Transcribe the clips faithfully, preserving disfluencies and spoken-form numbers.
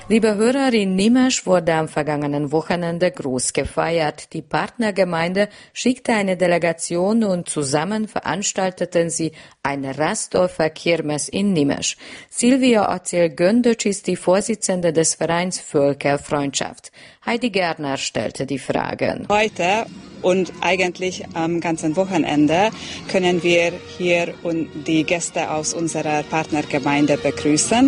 Liebe Hörer, in Nimesch wurde am vergangenen Wochenende groß gefeiert. Die Partnergemeinde schickte eine Delegation und zusammen veranstalteten sie eine Rasdorfer Kirmes in Nimesch. Silvia Ocel-Göndöc ist die Vorsitzende des Vereins Völkerfreundschaft. Heidi Gerner stellte die Fragen. Heute und eigentlich am ganzen Wochenende können wir hier und die Gäste aus unserer Partnergemeinde begrüßen.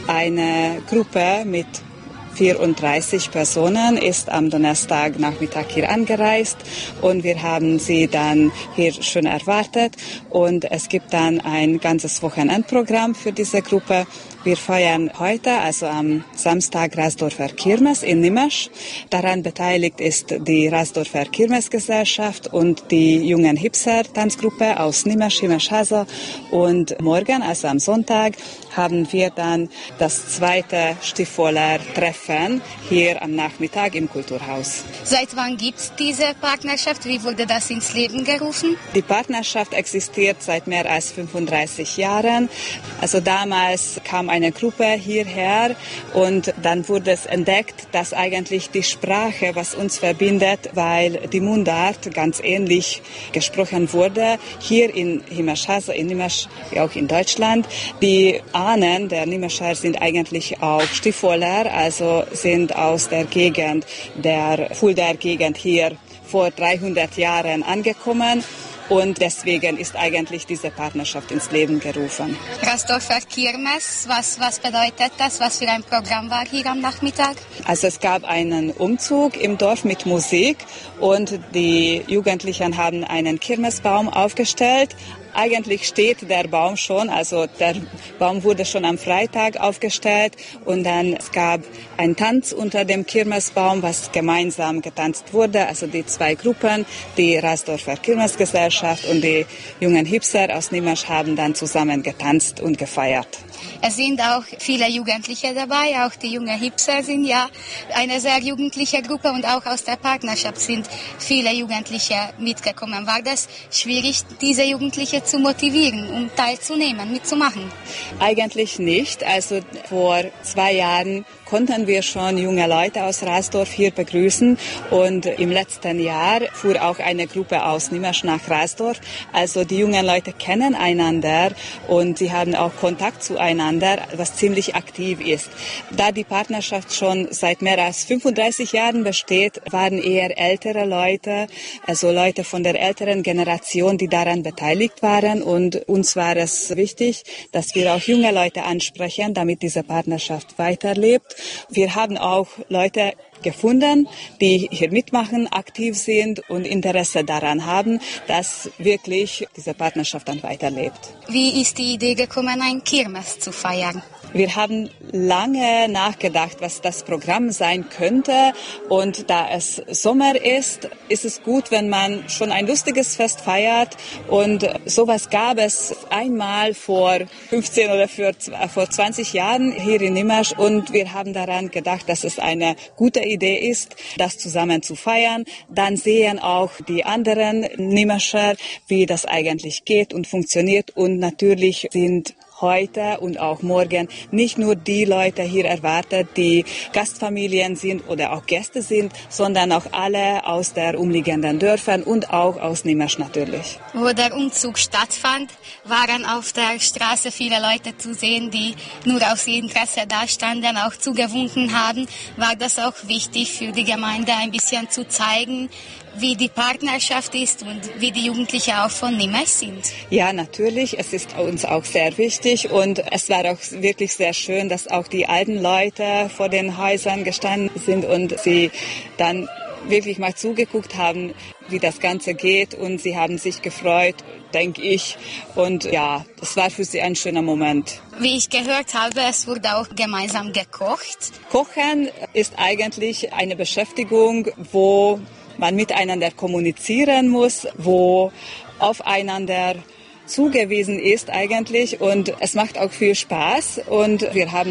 Eine Gruppe mit vierunddreißig Personen ist am Donnerstagnachmittag hier angereist und wir haben sie dann hier schon erwartet und es gibt dann ein ganzes Wochenendprogramm für diese Gruppe. Wir feiern heute, also am Samstag, Rasdorfer Kirmes in Nimesch. Daran beteiligt ist die Rasdorfer Kirmesgesellschaft und die jungen Hipster-Tanzgruppe aus Nimesch, Himesch-Haza. Und morgen, also am Sonntag, haben wir dann das zweite Stiefvoller-Treffen hier am Nachmittag im Kulturhaus. Seit wann gibt es diese Partnerschaft? Wie wurde das ins Leben gerufen? Die Partnerschaft existiert seit mehr als fünfunddreißig Jahren. Also damals kam eine Gruppe hierher und dann wurde es entdeckt, dass eigentlich die Sprache, was uns verbindet, weil die Mundart ganz ähnlich gesprochen wurde, hier in Himesch-Haza, in Nimesch, wie auch in Deutschland. Die Ahnen der Nimescher sind eigentlich auch Stiefvoller, also sind aus der Gegend, der Fuldaer Gegend hier vor dreihundert Jahren angekommen. Und deswegen ist eigentlich diese Partnerschaft ins Leben gerufen. Rasdorfer Kirmes, was, was bedeutet das? Was für ein Programm war hier am Nachmittag? Also es gab einen Umzug im Dorf mit Musik und die Jugendlichen haben einen Kirmesbaum aufgestellt. Eigentlich steht der Baum schon, also der Baum wurde schon am Freitag aufgestellt und dann es gab einen Tanz unter dem Kirmesbaum, was gemeinsam getanzt wurde. Also die zwei Gruppen, die Rasdorfer Kirmesgesellschaft und die jungen Hipster aus Nimesch haben dann zusammen getanzt und gefeiert. Es sind auch viele Jugendliche dabei, auch die jungen Hipster sind ja eine sehr jugendliche Gruppe und auch aus der Partnerschaft sind viele Jugendliche mitgekommen. War das schwierig, diese Jugendlichen zu motivieren, um teilzunehmen, mitzumachen? Eigentlich nicht. Also vor zwei Jahren konnten wir schon junge Leute aus Rasdorf hier begrüßen und im letzten Jahr fuhr auch eine Gruppe aus Nimesch nach Rasdorf. Also die jungen Leute kennen einander und sie haben auch Kontakt zueinander, was ziemlich aktiv ist. Da die Partnerschaft schon seit mehr als fünfunddreißig Jahren besteht, waren eher ältere Leute, also Leute von der älteren Generation, die daran beteiligt waren und uns war es wichtig, dass wir auch junge Leute ansprechen, damit diese Partnerschaft weiterlebt. Wir haben auch Leute gefunden, die hier mitmachen, aktiv sind und Interesse daran haben, dass wirklich diese Partnerschaft dann weiterlebt. Wie ist die Idee gekommen, ein Kirmes zu feiern? Wir haben lange nachgedacht, was das Programm sein könnte. Und da es Sommer ist, ist es gut, wenn man schon ein lustiges Fest feiert. Und sowas gab es einmal vor fünfzehn oder vor zwanzig Jahren hier in Nimesch. Und wir haben daran gedacht, dass es eine gute Idee ist, das zusammen zu feiern. Dann sehen auch die anderen Nimescher, wie das eigentlich geht und funktioniert. Und natürlich sind heute und auch morgen nicht nur die Leute hier erwartet, die Gastfamilien sind oder auch Gäste sind, sondern auch alle aus der umliegenden Dörfern und auch aus Nimesch natürlich. Wo der Umzug stattfand, waren auf der Straße viele Leute zu sehen, die nur aus Interesse da standen, auch zugewunken haben. War das auch wichtig für die Gemeinde, ein bisschen zu zeigen, wie die Partnerschaft ist und wie die Jugendlichen auch von Nimesch sind? Ja, natürlich. Es ist uns auch sehr wichtig und es war auch wirklich sehr schön, dass auch die alten Leute vor den Häusern gestanden sind und sie dann wirklich mal zugeguckt haben, wie das Ganze geht und sie haben sich gefreut, denke ich. Und ja, es war für sie ein schöner Moment. Wie ich gehört habe, es wurde auch gemeinsam gekocht. Kochen ist eigentlich eine Beschäftigung, wo man miteinander kommunizieren muss, wo aufeinander zugewiesen ist eigentlich und es macht auch viel Spaß und wir haben